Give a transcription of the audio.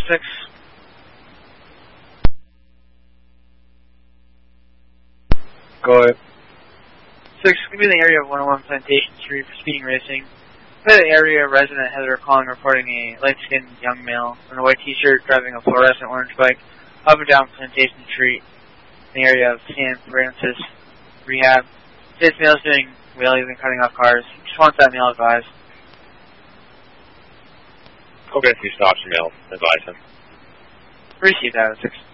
6. Go ahead. 6 could be in the area of 101 Plantation Street for speeding racing. The area resident Heather calling reporting a light-skinned young male in a white t-shirt driving a fluorescent orange bike up and down Plantation Street in the area of San Francisco Rehab. This male is doing wheelies and cutting off cars. Just wants that male advised. Okay, if he stops the male, advise him. Received that at 6.